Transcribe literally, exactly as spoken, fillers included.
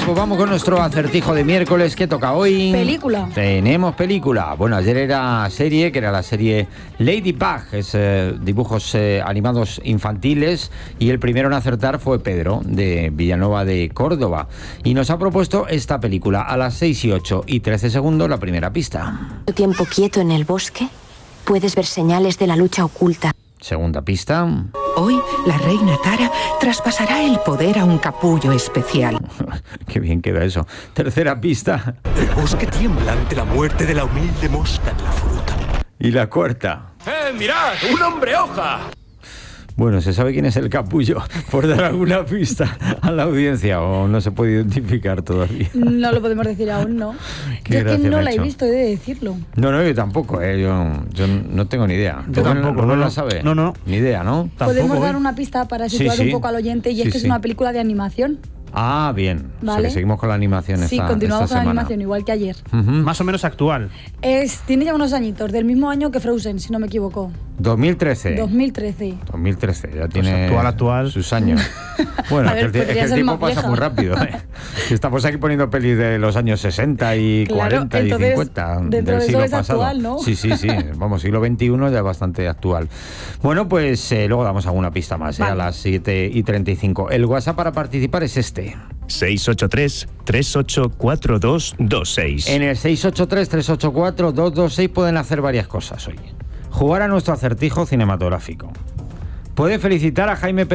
pues vamos con nuestro acertijo de miércoles. ¿Qué toca hoy? Película. Tenemos película. Bueno, ayer era serie, que era la serie Ladybug, es eh, dibujos eh, animados infantiles, y el primero en acertar fue Pedro, de Villanueva de Córdoba, y nos ha propuesto esta película. A las seis y ocho y trece segundos, la primera pista. Tiempo quieto en el bosque, puedes ver señales de la lucha oculta. Segunda pista. Hoy, la reina Tara traspasará el poder a un capullo especial. Qué bien queda eso. Tercera pista. El bosque tiembla ante la muerte de la humilde mosca en la fruta. Y la cuarta. ¡Eh, mirad! ¡Un hombre hoja! Bueno, ¿se sabe quién es el capullo? Por dar alguna pista a la audiencia, o no se puede identificar todavía. No lo podemos decir aún, ¿no? Qué Yo es que gracia no me ha la he hecho. visto, he de decirlo. No, no, yo tampoco, ¿eh? yo, yo no tengo ni idea. Yo ¿Rubén- tampoco, Rubén no, la no. sabe? No, no. Ni idea, ¿no? Podemos Tampoco, dar ¿eh? una pista para Sí, situar sí. un poco al oyente, y es Sí, que es sí. una película de animación. Ah, bien. O sea, Vale. que seguimos con la animación esta Sí, continuamos esta con la semana. animación, igual que ayer. Ujú. Más o menos actual. Es, tiene ya unos añitos, del mismo año que Frozen, si no me equivoco. dos mil trece. dos mil trece. dos mil trece, ya tiene actual, actual. sus años. Bueno, A es ver, que el, es que podría el ser tiempo más pasa vieja. muy rápido. ¿eh? Si estamos aquí poniendo pelis de los años sesenta y Claro, cuarenta entonces, y cincuenta dentro del de siglo eso es pasado. actual, ¿no? Sí, sí, sí. Vamos, siglo veintiuno ya es bastante actual. Bueno, pues eh, luego damos alguna pista más, ¿eh? Vale. A las siete y treinta y cinco. El WhatsApp para participar es este. seis ocho tres, tres ocho cuatro dos dos seis. En el seis ocho tres, tres ocho cuatro, dos dos seis pueden hacer varias cosas hoy. Jugar a nuestro acertijo cinematográfico. Pueden felicitar a Jaime